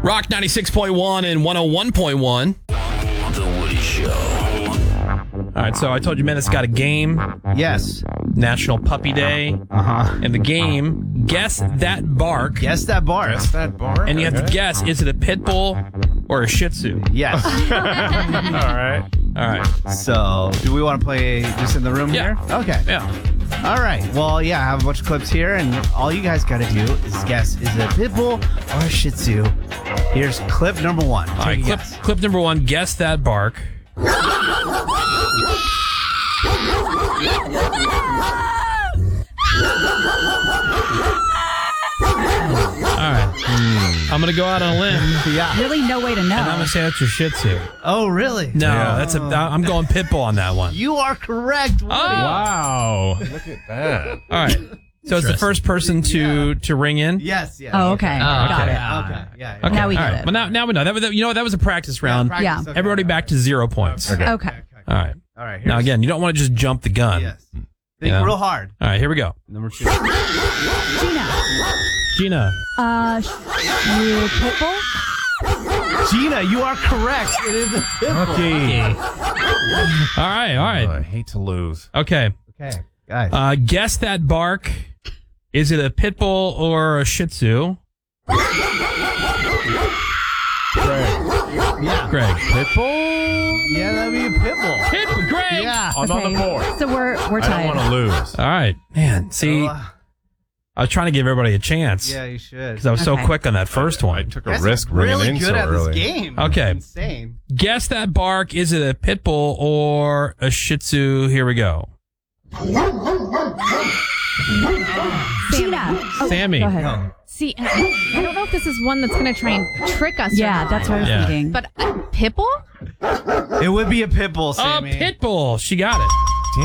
Rock 96.1 and 101.1. The Woody Show. All right, so I told you, man, it's got a game. Yes. National Puppy Day. Uh-huh. And the game, Guess That Bark. Guess that bar. Guess that bar. And you have to guess, is it a pit bull or a Shih Tzu? Yes. All right. All right. So, do we want to play this in the room Yeah. here? Okay. Yeah. All right. Well, yeah, I have a bunch of clips here, and all you guys got to do is guess, is it a pit bull or a Shih Tzu? Here's clip number one. All right, clip number one, Guess That Bark. All right. I'm going to go out on a limb. Yeah. Really, no way to know. And I'm going to say that's your Shih Tzu. Oh, really? No, Yeah. I'm going pit bull on that one. You are correct. Woody. Wow. Look at that. All right. So it's the first person to ring in? Yes, yes. Oh, okay. Got it. Okay. Yeah. Okay. Now we all get right. it. Well, now we know. That was a practice round. practice, Yeah. okay. Everybody back to 0 points. Okay. Okay. All right. All right. Now, again, you don't want to just jump the gun. Yes. Think Yeah. real hard. All right, here we go. Number two. Gina. Gina. You pit bull? Gina, you are correct. It is a pit bull. Okay. All right. I hate to lose. Okay. Okay, guys. Guess that bark. Is it a pit bull or a Shih Tzu? Yeah. Greg. Pit bull? Yeah, that'd be a pit bull. Greg. Yeah. I'm on the board. So we're I don't tied. want to lose. All right. Man, see, Oh, I was trying to give everybody a chance. yeah, you should. Because I was so Okay. quick on that first I one. took a That's risk bringing really in good so at early. this game. Okay. It's insane. Guess that bark. Is it a pit bull or a Shih Tzu? Here we go. Gina. Oh, Sammy. Go ahead. No. See, I don't know if this is one that's going to try and trick us. or Yeah, not. that's what I was Yeah. thinking. But pit bull? It would be a pit bull, Oh, Sammy. pit bull. She got it.